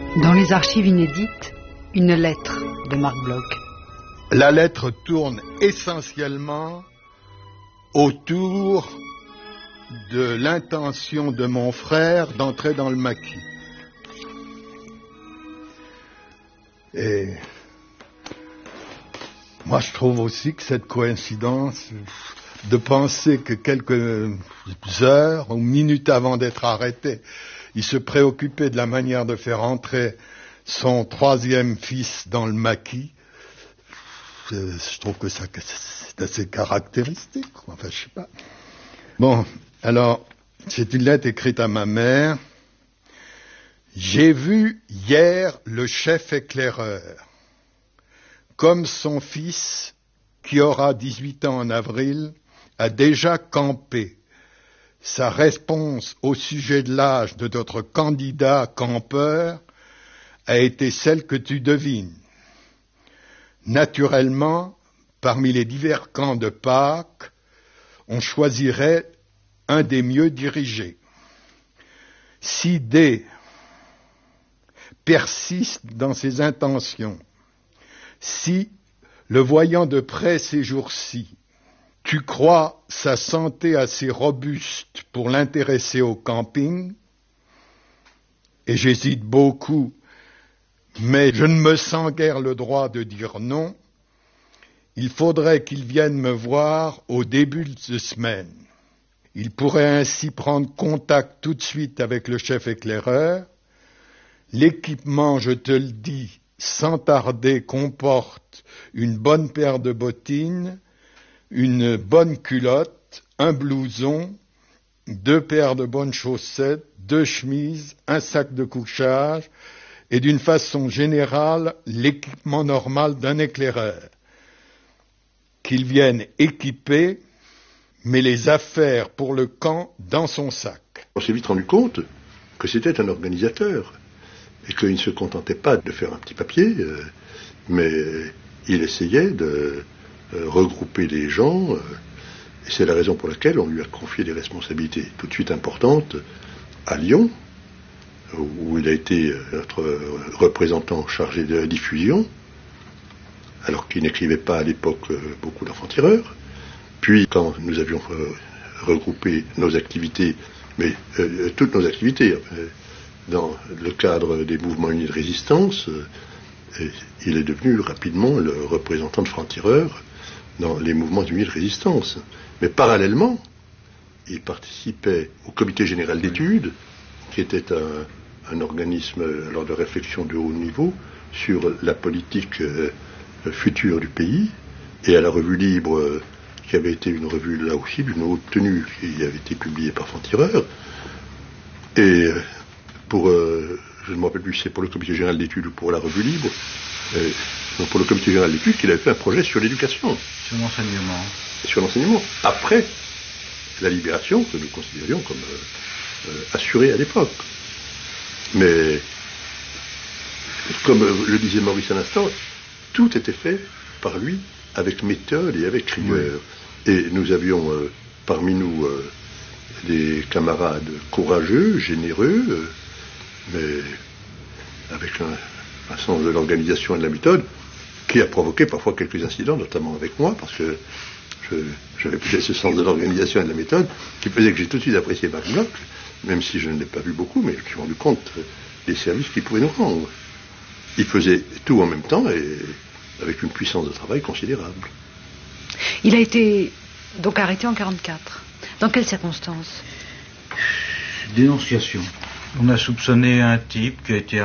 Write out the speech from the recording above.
Dans les archives inédites, une lettre de Marc Bloch. La lettre tourne essentiellement autour de l'intention de mon frère d'entrer dans le maquis. Et moi, je trouve aussi que cette coïncidence de penser que quelques heures ou minutes avant d'être arrêté, il se préoccupait de la manière de faire entrer son troisième fils dans le maquis, je trouve que c'est assez caractéristique. Enfin, je sais pas. Bon, alors, c'est une lettre écrite à ma mère. J'ai vu hier le chef éclaireur, comme son fils, qui aura 18 ans en avril, a déjà campé. Sa réponse au sujet de l'âge de notre candidat campeur a été celle que tu devines. Naturellement, parmi les divers camps de Pâques, on choisirait un des mieux dirigés. Si D persiste dans ses intentions, si, le voyant de près ces jours-ci, tu crois sa santé assez robuste pour l'intéresser au camping, et j'hésite beaucoup, mais je ne me sens guère le droit de dire non, il faudrait qu'il vienne me voir au début de semaine. Il pourrait ainsi prendre contact tout de suite avec le chef éclaireur. L'équipement, je te le dis, sans tarder, comporte une bonne paire de bottines, une bonne culotte, un blouson, 2 paires de bonnes chaussettes, 2 chemises, un sac de couchage, et d'une façon générale, l'équipement normal d'un éclaireur. Qu'il vienne équiper, mais les affaires pour le camp dans son sac. On s'est vite rendu compte que c'était un organisateur, et qu'il ne se contentait pas de faire un petit papier, mais il essayait de regrouper les gens, et c'est la raison pour laquelle on lui a confié des responsabilités tout de suite importantes à Lyon, où il a été notre représentant chargé de la diffusion, alors qu'il n'écrivait pas à l'époque beaucoup d'enfants-tireurs. Puis, quand nous avions regroupé nos activités, mais toutes nos activités, dans le cadre des mouvements unis de résistance, il est devenu rapidement le représentant de francs-tireurs dans les mouvements unis de résistance. Mais parallèlement, il participait au comité général d'études, qui était un organisme alors de réflexion de haut niveau sur la politique future du pays, et à la Revue Libre, qui avait été une revue là aussi d'une haute tenue, qui avait été publiée par Franc-Tireur. Et pour, je ne me rappelle plus si c'est pour le comité général d'études ou pour la Revue Libre, donc pour le comité général d'études, qu'il avait fait un projet sur l'éducation. Sur l'enseignement. Sur l'enseignement, après la libération, que nous considérions comme assurée à l'époque. Mais, comme le disait Maurice à l'instant, tout était fait par lui, avec méthode et avec rigueur. Oui. Et nous avions parmi nous des camarades courageux, généreux, mais avec un sens de l'organisation et de la méthode qui a provoqué parfois quelques incidents, notamment avec moi, parce que j'avais peut-être ce sens de l'organisation et de la méthode qui faisait que j'ai tout de suite apprécié Marc Bloch, même si je ne l'ai pas vu beaucoup, mais je me suis rendu compte des services qu'il pouvait nous rendre. Il faisait tout en même temps et avec une puissance de travail considérable. Il a été donc arrêté en 1944. Dans quelles circonstances? Dénonciation. On a soupçonné un type qui a été